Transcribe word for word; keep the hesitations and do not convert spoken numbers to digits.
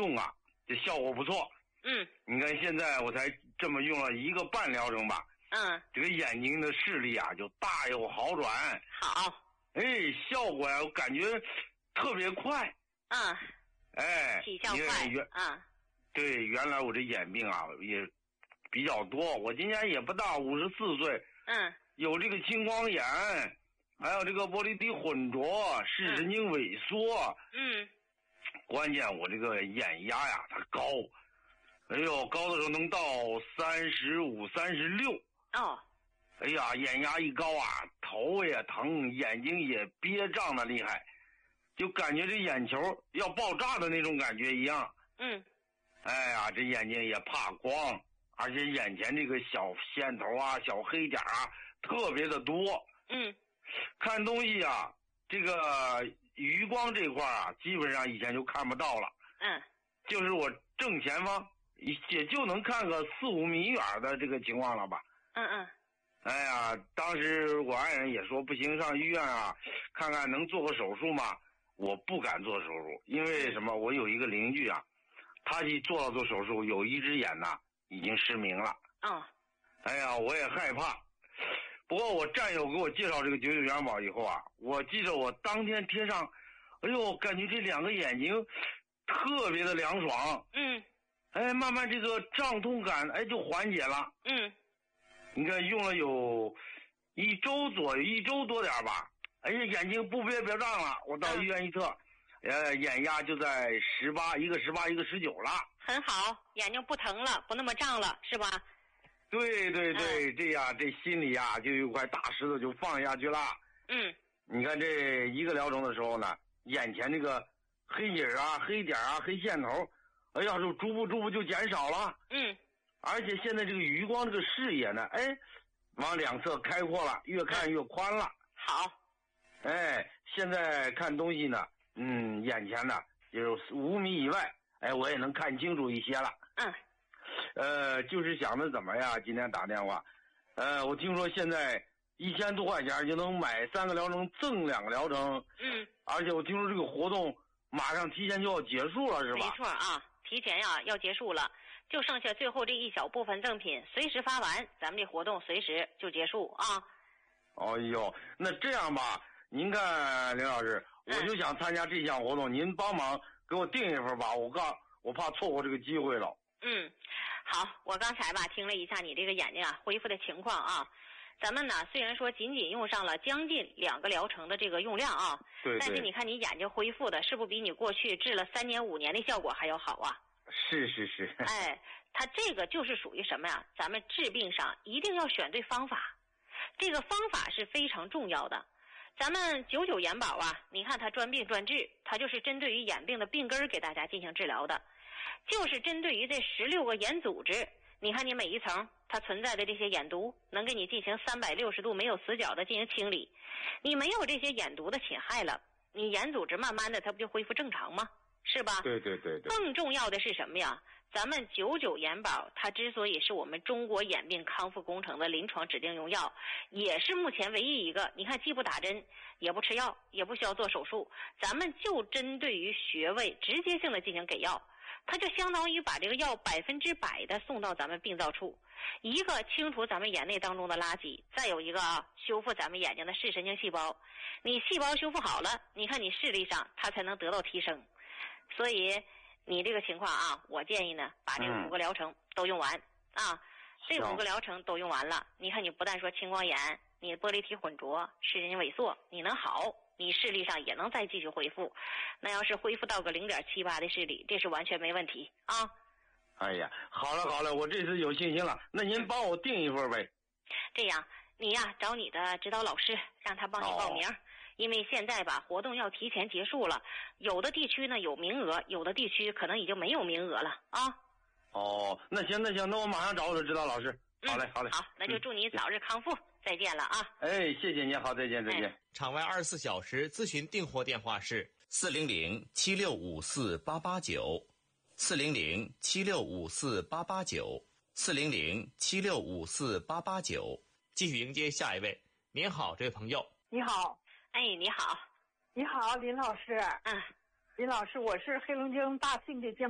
用啊，这效果不错。 嗯， 你看现在我才这么用了一个半疗程吧， 嗯， 这个眼睛的视力啊就大有好转。 好， 哎，效果呀、啊，我感觉特别快。 嗯， 哎， 起效快。 原啊， 对，原来我这眼病啊也比较多，我今年也不大，五十四岁。 嗯， 有这个青光眼，还有这个玻璃体混浊，视神经萎缩。 嗯， 关键我这个眼压呀它高，哎呦，高的时候能到三十五、三十六。 哦， 哎呀，眼压一高啊，头也疼，眼睛也憋胀的厉害，就感觉这眼球要爆炸的那种感觉一样。 嗯， 哎呀，这眼睛也怕光，而且眼前这个小线头啊、小黑点啊特别的多。 嗯， 看东西啊，这个余光这块啊，基本上以前就看不到了。 嗯， 就是我正前方也就能看个四五米远的这个情况了吧。 嗯嗯。 哎呀，当时我爱人也说不行，上医院啊，看看能做个手术吗？我不敢做手术，因为什么？我有一个邻居啊，他去做了做手术，有一只眼呐已经失明了。 哦。 哎呀，我也害怕。不过我战友给我介绍这个九九元宝以后啊，我记着我当天贴上，哎呦，感觉这两个眼睛特别的凉爽。 嗯。 哎，慢慢这个胀痛感哎就缓解了。 嗯。 你看用了有一周左右，一周多点吧。哎呀，眼睛不憋不胀了。我到医院一测，嗯、呃，眼压就在十八，一个十八，一个十九了。 很好，眼睛不疼了，不那么胀了，是吧？ 对对对，嗯、这呀，这心里呀就有块大石头就放下去了。 嗯。 你看这一个疗程的时候呢，眼前这个黑影啊、黑点啊、黑线头，哎呀，就逐步逐步就减少了。 嗯。 而且现在这个余光这个视野呢，哎，往两侧开阔了，越看越宽了。 好， 哎，现在看东西呢，嗯，眼前呢就是五米以外，哎，我也能看清楚一些了。 嗯， 呃，就是想着怎么呀，今天打电话，呃，我听说现在一千多块钱就能买三个疗程赠两个疗程。 嗯， 而且我听说这个活动马上提前就要结束了，是吧？ 没错啊，提前呀要结束了。就剩下最后这一小部分赠品，随时发完，咱们这活动随时就结束啊。 哦呦，那这样吧，您看林老师， 嗯、 我就想参加这项活动，您帮忙给我订一份吧，我告我怕错过这个机会了。 嗯，好，我刚才吧听了一下你这个眼睛啊恢复的情况啊，咱们呢虽然说仅仅用上了将近两个疗程的这个用量啊， 对对， 但是你看你眼睛恢复的是不是比你过去治了三年五年的效果还要好啊？ 是是是。 哎，它这个就是属于什么呀？咱们治病上一定要选对方法，这个方法是非常重要的。咱们九九眼保啊，你看它专病专治，它就是针对于眼病的病根儿给大家进行治疗的，就是针对于这十六个眼组织，你看你每一层它存在的这些眼毒，能给你进行三百六十度没有死角的进行清理。你没有这些眼毒的侵害了，你眼组织慢慢的它不就恢复正常吗？是吧？ 对对对对。 更重要的是什么呀？咱们九九眼保它之所以是我们中国眼病康复工程的临床指定用药，也是目前唯一一个，你看既不打针，也不吃药，也不需要做手术，咱们就针对于穴位直接性的进行给药，它就相当于把这个药百分之百的送到咱们病灶处，一个清除咱们眼内当中的垃圾，再有一个啊修复咱们眼睛的视神经细胞。你细胞修复好了，你看你视力上它才能得到提升。所以你这个情况啊，我建议呢把这五个疗程都用完、嗯、啊，这五个疗程都用完了，你看你不但说青光眼，你玻璃体混浊、视神经萎缩你能好，你视力上也能再继续恢复，那要是恢复到个零点七八的视力，这是完全没问题啊。 哎呀，好了好了，我这次有信心了，那您帮我订一份呗。 这样你呀找你的指导老师，让他帮你报名、哦，因为现在吧活动要提前结束了，有的地区呢有名额，有的地区可能已经没有名额了啊。 哦，那行那行，那我马上找我的指导老师。 嗯、 好嘞好嘞。 好，那就祝你早日康复、嗯、再见了啊。 哎，谢谢您，好，再见再见。哎、 场外二十四小时咨询订货电话是四零零七六五四八八九，四零零七六五四八八九，四零零七六五四八八九。继续迎接下一位。您好，这位朋友。 你好。 哎，你好。 你好，林老师。 嗯， 林老师，我是黑龙江大庆的江